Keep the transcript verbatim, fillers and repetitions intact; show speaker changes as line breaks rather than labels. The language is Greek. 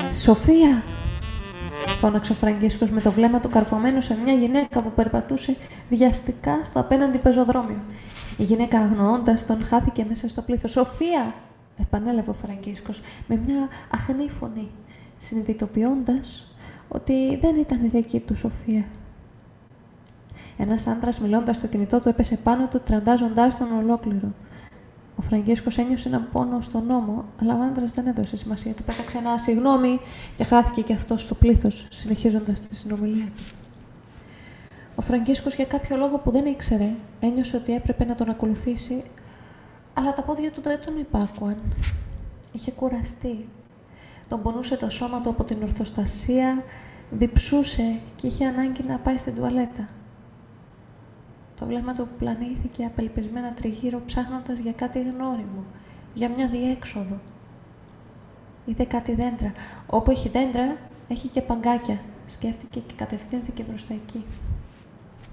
«Σοφία!» φώναξε ο Φραγκίσκος με το βλέμμα του καρφωμένο σε μια γυναίκα που περπατούσε βιαστικά στο απέναντι πεζοδρόμιο. Η γυναίκα, αγνοώντας τον, χάθηκε μέσα στο πλήθος. «Σοφία!» επανέλαβε ο Φραγκίσκος με μια αχνή φωνή, συνειδητοποιώντας ότι δεν ήταν η δική του Σοφία. Ένας άντρας, μιλώντας στο κινητό του, έπεσε πάνω του, τραντάζοντάς τον ολόκληρο. Ο Φραγκίσκος ένιωσε έναν πόνο στον ώμο, αλλά ο άντρας δεν έδωσε σημασία. Του πέταξε ένα «συγγνώμη» και χάθηκε και αυτός στο πλήθος, συνεχίζοντας τη συνομιλία του. Ο Φραγκίσκος, για κάποιο λόγο που δεν ήξερε, ένιωσε ότι έπρεπε να τον ακολουθήσει, αλλά τα πόδια του δεν τον υπάκουαν. Είχε κουραστεί. Τον πονούσε το σώμα του από την ορθοστασία, διψούσε και είχε ανάγκη να πάει στην τουαλέτα. Το βλέμμα του πλανήθηκε απελπισμένα τριγύρω, ψάχνοντας για κάτι γνώριμο, για μια διέξοδο. Είδε κάτι δέντρα. Όπου έχει δέντρα, έχει και παγκάκια. Σκέφτηκε και κατευθύνθηκε προς τα εκεί.